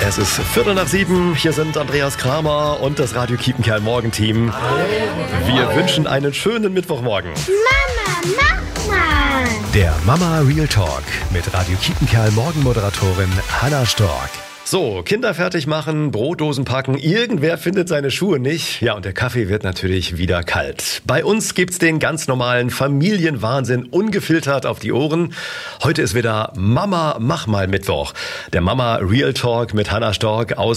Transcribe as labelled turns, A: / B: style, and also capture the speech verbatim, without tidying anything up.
A: Es ist Viertel nach sieben. Hier sind Andreas Kramer und das Radio Kiepenkerl Morgenteam. Wir wünschen einen schönen Mittwochmorgen.
B: Mama, mach mal!
A: Der Mama Real Talk mit Radio Kiepenkerl Morgenmoderatorin Hannah Stork. So, Kinder fertig machen, Brotdosen packen, irgendwer findet seine Schuhe nicht. Ja, und der Kaffee wird natürlich wieder kalt. Bei uns gibt's den ganz normalen Familienwahnsinn ungefiltert auf die Ohren. Heute ist wieder Mama Mach mal Mittwoch. Der Mama Real Talk mit Hannah Stork aus